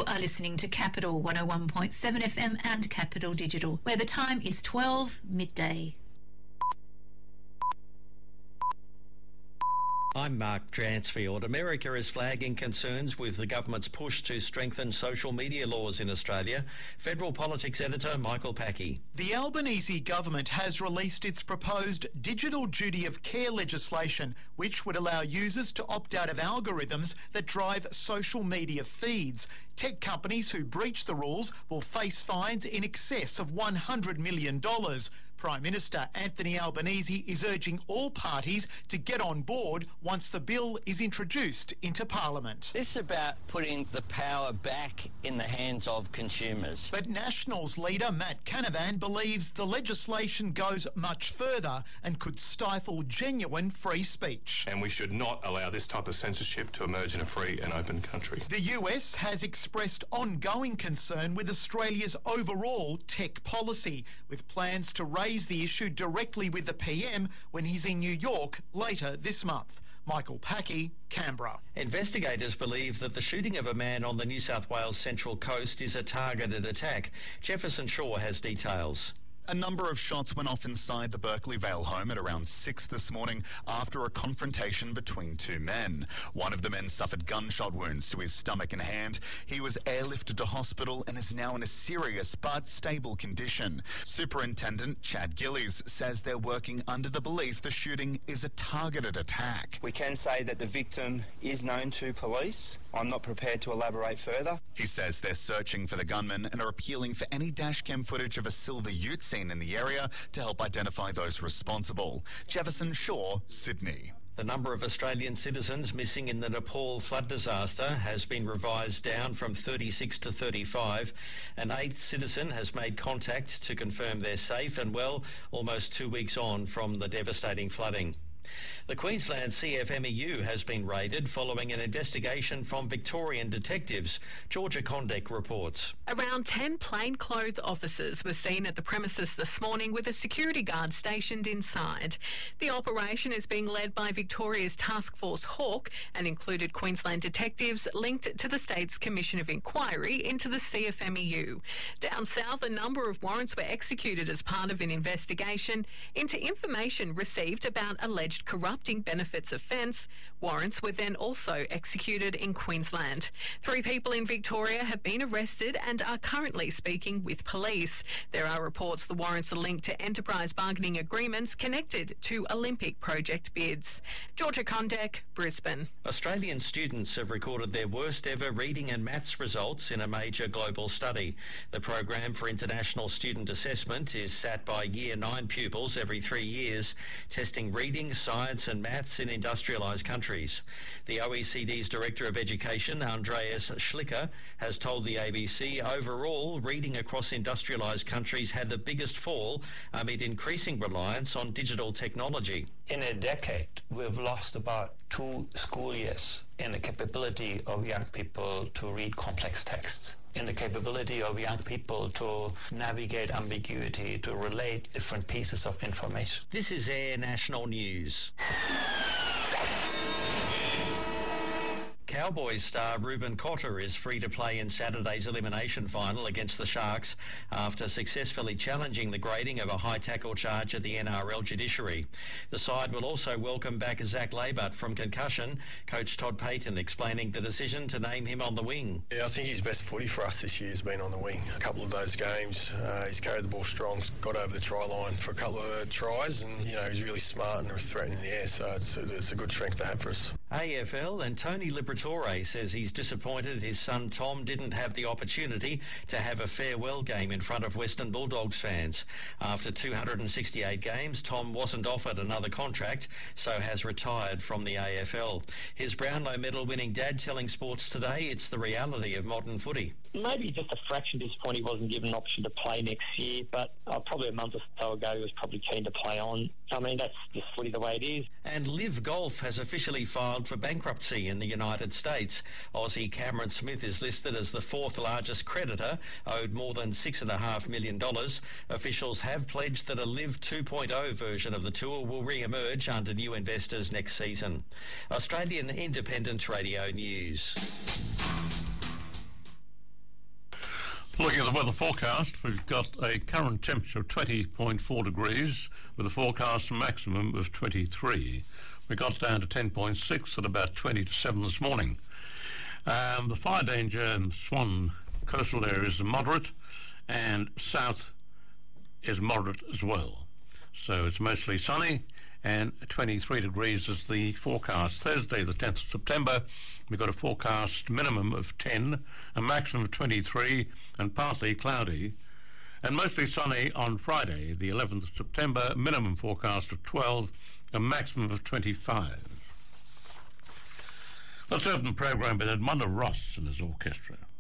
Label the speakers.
Speaker 1: You are listening to Capital 101.7 FM and Capital Digital, where the time is 12 midday.
Speaker 2: I'm Mark Dransfield. America is flagging concerns with the government's push to strengthen social media laws in Australia. Federal Politics Editor Michael Packey.
Speaker 3: The Albanese government has released its proposed digital duty of care legislation, which would allow users to opt out of algorithms that drive social media feeds. Tech companies who breach the rules will face fines in excess of $100 million. Prime Minister Anthony Albanese is urging all parties to get on board once the bill is introduced into Parliament.
Speaker 4: This is about putting the power back in the hands of consumers.
Speaker 3: But Nationals leader Matt Canavan believes the legislation goes much further and could stifle genuine free speech.
Speaker 5: And we should not allow this type of censorship to emerge in a free and open country.
Speaker 3: The US has expressed ongoing concern with Australia's overall tech policy, with plans to raise the issue directly with the PM when he's in New York later this month. Michael Packey, Canberra.
Speaker 2: Investigators believe that the shooting of a man on the New South Wales Central Coast is a targeted attack. Jefferson Shaw has details.
Speaker 6: A number of shots went off inside the Berkeley Vale home at around 6 this morning after a confrontation between two men. One of the men suffered gunshot wounds to his stomach and hand. He was airlifted to hospital and is now in a serious but stable condition. Superintendent Chad Gillies says they're working under the belief the shooting is a targeted attack.
Speaker 7: We can say that the victim is known to police. I'm not prepared to elaborate further.
Speaker 6: He says they're searching for the gunman and are appealing for any dashcam footage of a silver ute seen in the area to help identify those responsible. Jefferson Shaw, Sydney.
Speaker 2: The number of Australian citizens missing in the Nepal flood disaster has been revised down from 36 to 35. An eighth citizen has made contact to confirm they're safe and well, almost 2 weeks on from the devastating flooding. The Queensland CFMEU has been raided following an investigation from Victorian detectives. Georgia Condek reports.
Speaker 8: Around 10 plainclothes officers were seen at the premises this morning with a security guard stationed inside. The operation is being led by Victoria's Task Force Hawk and included Queensland detectives linked to the state's Commission of Inquiry into the CFMEU. Down south, a number of warrants were executed as part of an investigation into information received about alleged corrupting benefits offence. Warrants were then also executed in Queensland. 3 people in Victoria have been arrested and are currently speaking with police. There are reports the warrants are linked to enterprise bargaining agreements connected to Olympic project bids. Georgia Condek, Brisbane.
Speaker 2: Australian students have recorded their worst ever reading and maths results in a major global study. The program for international student assessment is sat by Year 9 pupils every 3 years, testing reading, science and maths in industrialised countries. The OECD's Director of Education, Andreas Schlicker, has told the ABC overall reading across industrialised countries had the biggest fall amid increasing reliance on digital technology.
Speaker 9: In a decade, we've lost about 2 school years in the capability of young people to read complex texts, in the capability of young people to navigate ambiguity, to relate different pieces of information.
Speaker 2: This is Air National News. Cowboys star Ruben Cotter is free to play in Saturday's elimination final against the Sharks after successfully challenging the grading of a high tackle charge at the NRL judiciary. The side will also welcome back Zach Labert from concussion, coach Todd Payton explaining the decision to name him on the wing.
Speaker 10: Yeah, I think his best footy for us this year has been on the wing. A couple of those games, he's carried the ball strong, got over the try line for a couple of tries, and he's really smart and a threat in the air, so it's a good strength to have for us.
Speaker 2: AFL and Tony Liberatore says he's disappointed his son Tom didn't have the opportunity to have a farewell game in front of Western Bulldogs fans. After 268 games, Tom wasn't offered another contract, so has retired from the AFL. His Brownlow medal winning dad telling Sports Today it's the reality of modern footy.
Speaker 11: Maybe just a fraction disappointed he wasn't given an option to play next year, but probably a month or so ago he was probably keen to play on. I mean, that's just footy the way it is.
Speaker 2: And Live Golf has officially filed for bankruptcy in the United States. Aussie Cameron Smith is listed as the 4th largest creditor, owed more than $6.5 million. Officials have pledged that a Live 2.0 version of the tour will re-emerge under new investors next season. Australian Independent Radio News.
Speaker 12: Looking at the weather forecast, we've got a current temperature of 20.4 degrees with a forecast maximum of 23. We got down to 10.6 at about 20 to 7 this morning. The fire danger in Swan coastal areas is moderate, and south is moderate as well. So it's mostly sunny, and 23 degrees is the forecast. Thursday, the 10th of September, we've got a forecast minimum of 10, a maximum of 23, and partly cloudy, and mostly sunny on Friday, the 11th of September, minimum forecast of 12, a maximum of 25. Let's open the programme with Edmunda Ross and his orchestra.